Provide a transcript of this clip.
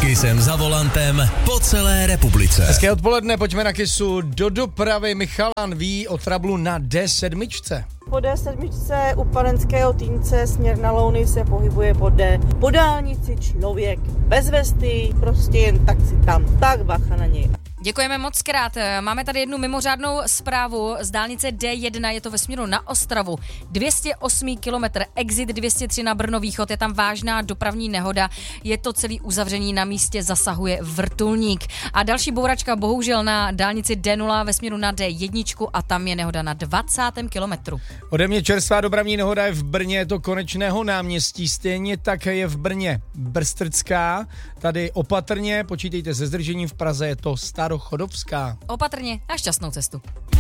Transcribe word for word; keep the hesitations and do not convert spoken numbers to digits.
Kysem za volantem po celé republice. Hezké odpoledne, pojďme na Kysu do dopravy. Michalan ví o trablu na D sedm. Po D sedm u Panenského Týnce směr na Louny se pohybuje po D. Po dálnici člověk bez vesty, prostě jen tak si tam, tak bacha na něj. Děkujeme moc krát. Máme tady jednu mimořádnou zprávu z dálnice D jedna, je to ve směru na Ostravu. dvě stě osm kilometr, exit dvě stě tři na Brno východ, je tam vážná dopravní nehoda, je to celý uzavření, na místě zasahuje vrtulník. A další bouračka bohužel na dálnici D nula ve směru na D jedna a tam je nehoda na dvacátém kilometru. Ode mě čerstvá dopravní nehoda je v Brně, je to Konečného náměstí, stejně tak je v Brně Brstrcká, tady opatrně, počítejte se zdržením, v Praze je to Starochodovská. Opatrně a šťastnou cestu.